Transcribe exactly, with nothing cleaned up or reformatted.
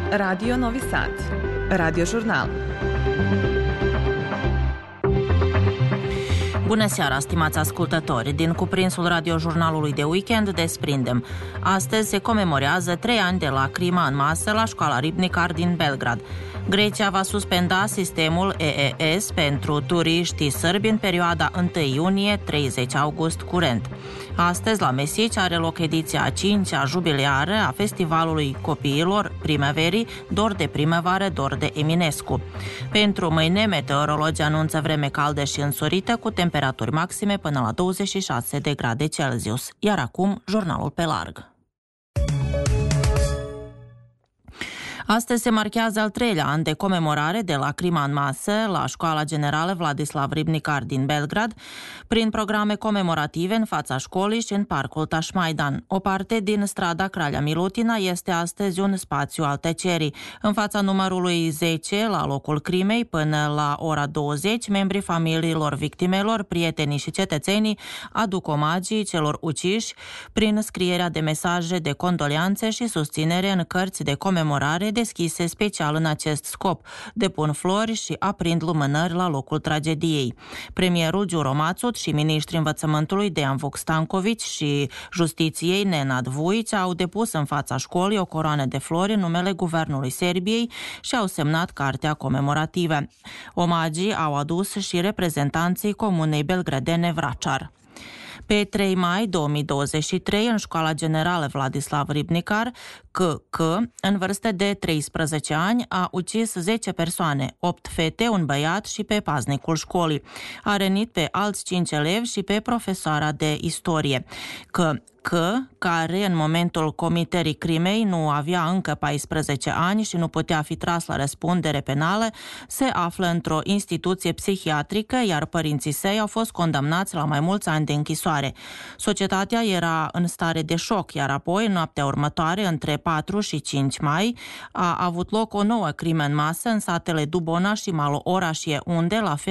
Radio Novi Sad. Radiojurnal. Bună seara, stimați ascultători! Din cuprinsul radiojurnalului de weekend desprindem. Astăzi se comemorează trei ani de la crima în masă la școala Ribnikar din Belgrad. Grecia va suspenda sistemul E E S pentru turiștii sârbi în perioada întâi iunie - treizeci august curent. Astăzi, la Mesici, are loc ediția a cincea jubileară a Festivalului Copiilor Primăverii, Dor de Primăvară, Dor de Eminescu. Pentru mâine, meteorologii anunță vreme caldă și însorită, cu temperaturi maxime până la douăzeci și șase de grade Celsius. Iar acum, jurnalul pe larg. Astăzi se marchează al treilea an de comemorare de la crima în masă la Școala Generală Vladislav Ribnikar din Belgrad, prin programe comemorative în fața școlii și în parcul Tașmaidan. O parte din strada Cralea Milutina este astăzi un spațiu al tăcerii. În fața numărului zece, la locul crimei, până la ora douăzeci, membrii familiilor victimelor, prietenii și cetățenii aduc omagii celor uciși prin scrierea de mesaje de condoleanțe și susținere în cărți de comemorare deschise special în acest scop, depun flori și aprind lumânări la locul tragediei. Premierul Đuro Mațut și ministrii învățământului Dejan Vukstanković și justiției Nenad Vujić au depus în fața școlii o coroană de flori în numele Guvernului Serbiei și au semnat cartea comemorativă. Omagii au adus și reprezentanții comunei belgradene Vračar. Pe trei mai două mii douăzeci și trei, în Școala Generală Vladislav Ribnikar, C C, în vârstă de treisprezece ani, a ucis zece persoane, opt fete, un băiat și pe paznicul școlii. A rănit pe alți cinci elevi și pe profesoara de istorie. C C, care în momentul comiterii crimei nu avea încă paisprezece ani și nu putea fi tras la răspundere penală, se află într-o instituție psihiatrică, iar părinții săi au fost condamnați la mai mulți ani de închisoare. Societatea era în stare de șoc, iar apoi, în noaptea următoare, între patru și cinci mai, a avut loc o nouă crimă în masă în satele Dubona și Malo Orașie, unde, la fel